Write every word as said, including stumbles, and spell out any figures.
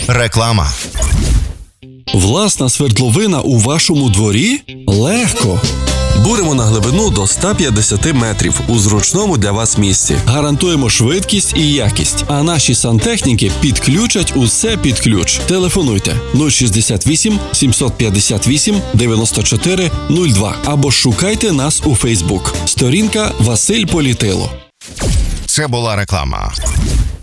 Реклама. Власна свердловина у вашому дворі? Легко! Буримо на глибину до ста п'ятдесят метрів у зручному для вас місці. Гарантуємо швидкість і якість, а наші сантехніки підключать усе під ключ. Телефонуйте нуль шістдесят вісім сімсот п'ятдесят вісім дев'яносто чотири нуль два або шукайте нас у Фейсбук. Сторінка Василь Політило. Це була реклама.